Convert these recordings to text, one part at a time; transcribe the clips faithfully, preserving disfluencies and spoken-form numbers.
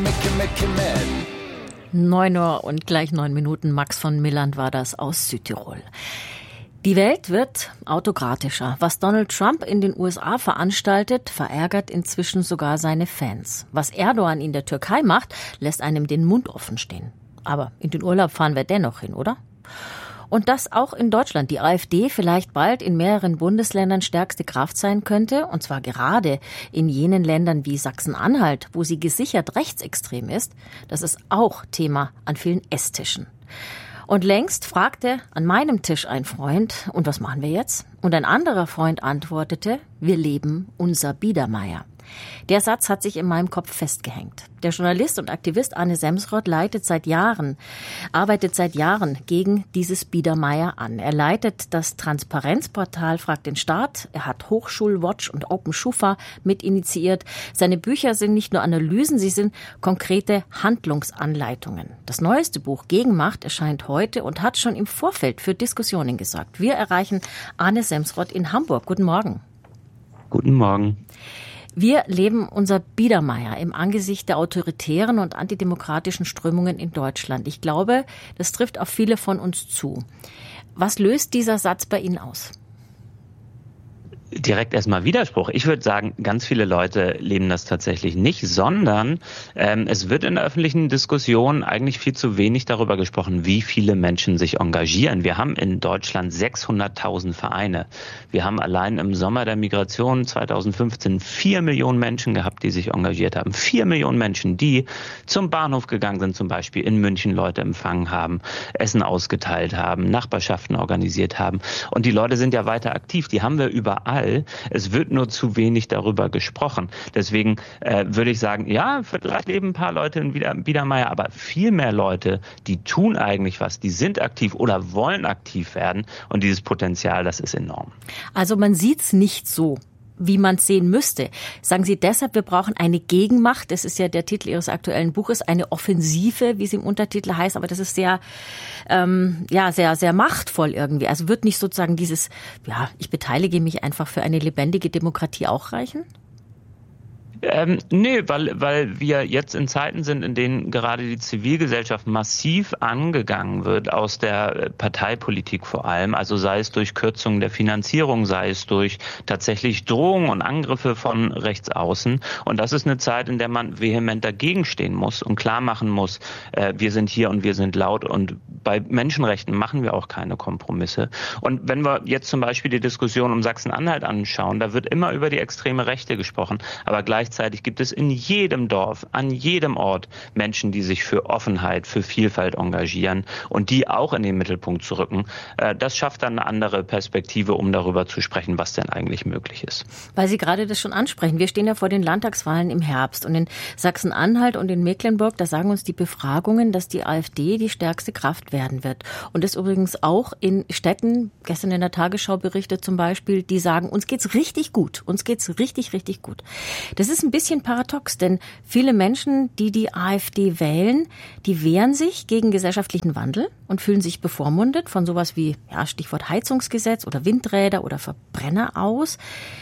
neun Uhr und gleich neun Minuten. Max von Milland war das aus Südtirol. Die Welt wird autokratischer. Was Donald Trump in den U S A veranstaltet, verärgert inzwischen sogar seine Fans. Was Erdogan in der Türkei macht, lässt einem den Mund offen stehen. Aber in den Urlaub fahren wir dennoch hin, oder? Und dass auch in Deutschland die AfD vielleicht bald in mehreren Bundesländern stärkste Kraft sein könnte, und zwar gerade in jenen Ländern wie Sachsen-Anhalt, wo sie gesichert rechtsextrem ist, das ist auch Thema an vielen Esstischen. Und längst fragte an meinem Tisch ein Freund, und was machen wir jetzt? Und ein anderer Freund antwortete, wir leben unser Biedermeier. Der Satz hat sich in meinem Kopf festgehängt. Der Journalist und Aktivist Arne Semsrott leitet seit Jahren, arbeitet seit Jahren gegen dieses Biedermeier an. Er leitet das Transparenzportal Frag den Staat. Er hat Hochschulwatch und Open Schufa mit initiiert. Seine Bücher sind nicht nur Analysen, sie sind konkrete Handlungsanleitungen. Das neueste Buch Gegenmacht erscheint heute und hat schon im Vorfeld für Diskussionen gesorgt. Wir erreichen Arne Semsrott in Hamburg. Guten Morgen. Guten Morgen. Wir leben unser Biedermeier im Angesicht der autoritären und antidemokratischen Strömungen in Deutschland. Ich glaube, das trifft auf viele von uns zu. Was löst dieser Satz bei Ihnen aus? Direkt erstmal Widerspruch. Ich würde sagen, ganz viele Leute leben das tatsächlich nicht, sondern ähm, es wird in der öffentlichen Diskussion eigentlich viel zu wenig darüber gesprochen, wie viele Menschen sich engagieren. Wir haben in Deutschland sechshunderttausend Vereine. Wir haben allein im Sommer der Migration zweitausendfünfzehn vier Millionen Menschen gehabt, die sich engagiert haben. Vier Millionen Menschen, die zum Bahnhof gegangen sind, zum Beispiel in München Leute empfangen haben, Essen ausgeteilt haben, Nachbarschaften organisiert haben. Und die Leute sind ja weiter aktiv. Die haben wir überall. Es wird nur zu wenig darüber gesprochen. Deswegen äh, würde ich sagen, ja, vielleicht leben ein paar Leute in Biedermeier, aber viel mehr Leute, die tun eigentlich was, die sind aktiv oder wollen aktiv werden. Und dieses Potenzial, das ist enorm. Also man sieht es nicht so, wie man es sehen müsste. Sagen Sie deshalb, wir brauchen eine Gegenmacht. Das ist ja der Titel Ihres aktuellen Buches, eine Offensive, wie es im Untertitel heißt. Aber das ist sehr, ähm, ja, sehr, sehr machtvoll irgendwie. Also wird nicht sozusagen dieses, ja, ich beteilige mich einfach für eine lebendige Demokratie auch reichen? Ähm, nee, weil, weil wir jetzt in Zeiten sind, in denen gerade die Zivilgesellschaft massiv angegangen wird, aus der Parteipolitik vor allem, also sei es durch Kürzungen der Finanzierung, sei es durch tatsächlich Drohungen und Angriffe von rechts außen. Und das ist eine Zeit, in der man vehement dagegen stehen muss und klar machen muss, äh, wir sind hier und wir sind laut, und bei Menschenrechten machen wir auch keine Kompromisse. Und wenn wir jetzt zum Beispiel die Diskussion um Sachsen-Anhalt anschauen, da wird immer über die extreme Rechte gesprochen, aber gleichzeitig Gleichzeitig gibt es in jedem Dorf, an jedem Ort Menschen, die sich für Offenheit, für Vielfalt engagieren und die auch in den Mittelpunkt zu rücken. Das schafft dann eine andere Perspektive, um darüber zu sprechen, was denn eigentlich möglich ist. Weil Sie gerade das schon ansprechen. Wir stehen ja vor den Landtagswahlen im Herbst und in Sachsen-Anhalt und in Mecklenburg, da sagen uns die Befragungen, dass die AfD die stärkste Kraft werden wird. Und das übrigens auch in Städten, gestern in der Tagesschau berichtet zum Beispiel, die sagen, uns geht's richtig gut, uns geht's richtig, richtig gut. Das ist ein bisschen paradox, denn viele Menschen, die die AfD wählen, die wehren sich gegen gesellschaftlichen Wandel und fühlen sich bevormundet von sowas wie, ja, Stichwort Heizungsgesetz oder Windräder oder Verbrenner aus.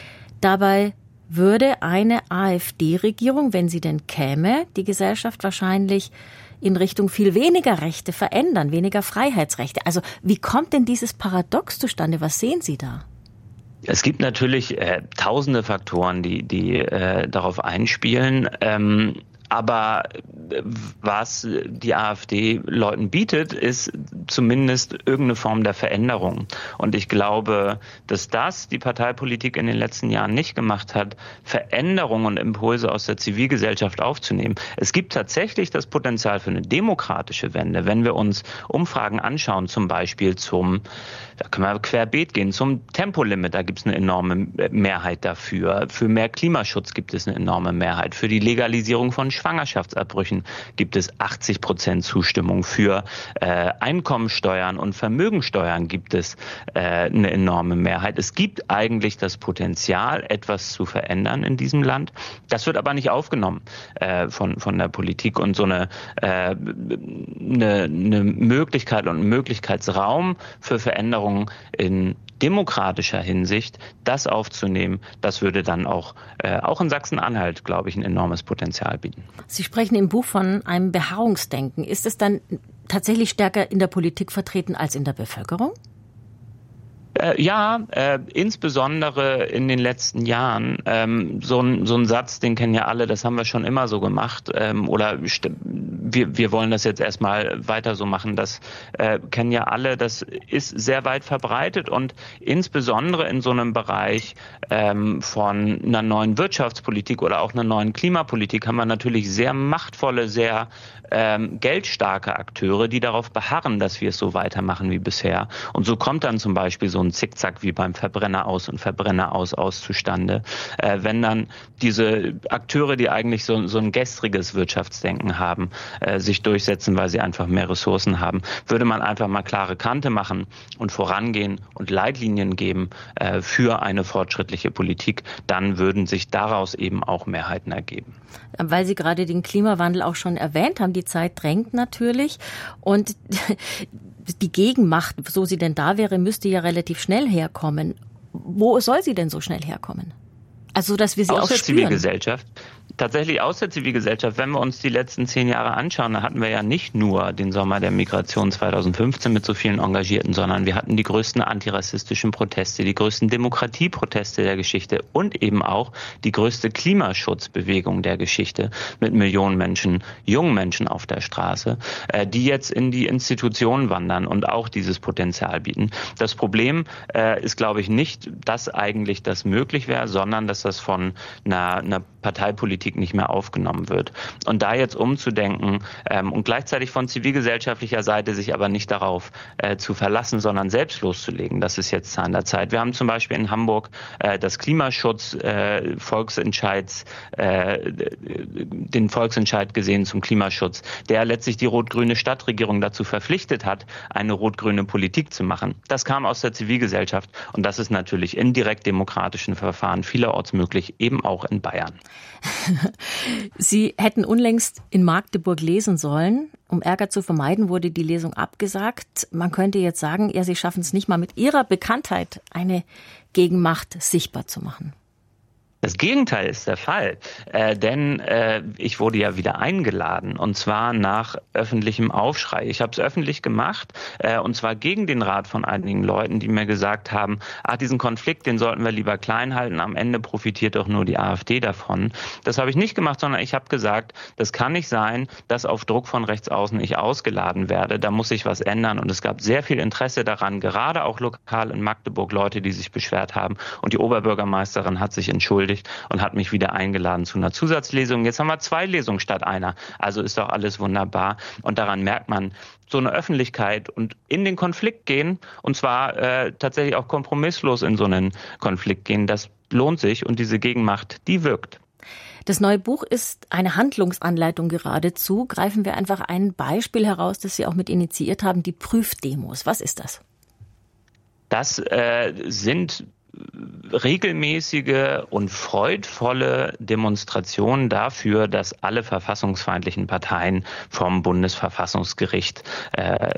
Dabei würde eine AfD-Regierung, wenn sie denn käme, die Gesellschaft wahrscheinlich in Richtung viel weniger Rechte verändern, weniger Freiheitsrechte. Also wie kommt denn dieses Paradox zustande? Was sehen Sie da? Es gibt natürlich äh, tausende Faktoren, die, die äh, darauf einspielen. Ähm, aber was die AfD Leuten bietet, ist zumindest irgendeine Form der Veränderung. Und ich glaube, dass das die Parteipolitik in den letzten Jahren nicht gemacht hat, Veränderungen und Impulse aus der Zivilgesellschaft aufzunehmen. Es gibt tatsächlich das Potenzial für eine demokratische Wende. Wenn wir uns Umfragen anschauen, zum Beispiel zum, da können wir querbeet gehen, zum Tempolimit, da gibt es eine enorme Mehrheit dafür. Für mehr Klimaschutz gibt es eine enorme Mehrheit. Für die Legalisierung von Schwangerschaftsabbrüchen gibt es achtzig Prozent Zustimmung. Für äh, Einkommensteuern und Vermögensteuern gibt es äh, eine enorme Mehrheit. Es gibt eigentlich das Potenzial, etwas zu verändern in diesem Land. Das wird aber nicht aufgenommen äh, von, von der Politik, und so eine, äh, eine, eine Möglichkeit und einen Möglichkeitsraum für Veränderungen in demokratischer Hinsicht das aufzunehmen, das würde dann auch, äh, auch in Sachsen-Anhalt, glaube ich, ein enormes Potenzial bieten. Sie sprechen im Buch von einem Beharrungsdenken. Ist es dann tatsächlich stärker in der Politik vertreten als in der Bevölkerung? Äh, ja, äh, insbesondere in den letzten Jahren. Ähm, so ein so ein Satz, den kennen ja alle, das haben wir schon immer so gemacht. Ähm, oder st- wir, wir wollen das jetzt erstmal weiter so machen. Das äh, kennen ja alle. Das ist sehr weit verbreitet und insbesondere in so einem Bereich ähm, von einer neuen Wirtschaftspolitik oder auch einer neuen Klimapolitik haben wir natürlich sehr machtvolle, sehr ähm, geldstarke Akteure, die darauf beharren, dass wir es so weitermachen wie bisher. Und so kommt dann zum Beispiel so ein Zickzack wie beim Verbrenner aus und Verbrenner aus aus zustande. Äh, wenn dann diese Akteure, die eigentlich so, so ein gestriges Wirtschaftsdenken haben, äh, sich durchsetzen, weil sie einfach mehr Ressourcen haben, würde man einfach mal klare Kante machen und vorangehen und Leitlinien geben äh, für eine fortschrittliche Politik, dann würden sich daraus eben auch Mehrheiten ergeben. Weil Sie gerade den Klimawandel auch schon erwähnt haben, die Zeit drängt natürlich und die Gegenmacht, so sie denn da wäre, müsste ja relativ schnell herkommen. Wo soll sie denn so schnell herkommen? Also, dass wir sie aus auch der spüren. Zivilgesellschaft. Tatsächlich aus der Zivilgesellschaft. Wenn wir uns die letzten zehn Jahre anschauen, da hatten wir ja nicht nur den Sommer der Migration zweitausendfünfzehn mit so vielen Engagierten, sondern wir hatten die größten antirassistischen Proteste, die größten Demokratieproteste der Geschichte und eben auch die größte Klimaschutzbewegung der Geschichte mit Millionen Menschen, jungen Menschen auf der Straße, die jetzt in die Institutionen wandern und auch dieses Potenzial bieten. Das Problem äh, ist, glaube ich, nicht, dass eigentlich das möglich wäre, sondern dass das von einer, einer Parteipolitik nicht mehr aufgenommen wird. Und da jetzt umzudenken ähm, und gleichzeitig von zivilgesellschaftlicher Seite sich aber nicht darauf äh, zu verlassen, sondern selbst loszulegen, das ist jetzt an der Zeit. Wir haben zum Beispiel in Hamburg äh, das Klimaschutz äh, Volksentscheids, äh, den Volksentscheid gesehen zum Klimaschutz, der letztlich die rot-grüne Stadtregierung dazu verpflichtet hat, eine rot-grüne Politik zu machen. Das kam aus der Zivilgesellschaft und das ist natürlich in direkt demokratischen Verfahren vielerorts möglich, eben auch in Bayern. Sie hätten unlängst in Magdeburg lesen sollen. Um Ärger zu vermeiden, wurde die Lesung abgesagt. Man könnte jetzt sagen, ja, Sie schaffen es nicht mal mit Ihrer Bekanntheit, eine Gegenmacht sichtbar zu machen. Das Gegenteil ist der Fall, äh, denn äh, ich wurde ja wieder eingeladen und zwar nach öffentlichem Aufschrei. Ich habe es öffentlich gemacht äh, und zwar gegen den Rat von einigen Leuten, die mir gesagt haben, ach, diesen Konflikt, den sollten wir lieber klein halten, am Ende profitiert doch nur die AfD davon. Das habe ich nicht gemacht, sondern ich habe gesagt, das kann nicht sein, dass auf Druck von rechts außen ich ausgeladen werde. Da muss sich was ändern und es gab sehr viel Interesse daran, gerade auch lokal in Magdeburg Leute, die sich beschwert haben und die Oberbürgermeisterin hat sich entschuldigt und hat mich wieder eingeladen zu einer Zusatzlesung. Jetzt haben wir zwei Lesungen statt einer. Also ist doch alles wunderbar. Und daran merkt man, so eine Öffentlichkeit und in den Konflikt gehen, und zwar äh, tatsächlich auch kompromisslos in so einen Konflikt gehen, das lohnt sich und diese Gegenmacht, die wirkt. Das neue Buch ist eine Handlungsanleitung geradezu. Greifen wir einfach ein Beispiel heraus, das Sie auch mit initiiert haben, die Prüfdemos. Was ist das? Das äh, sind regelmäßige und freudvolle Demonstrationen dafür, dass alle verfassungsfeindlichen Parteien vom Bundesverfassungsgericht äh,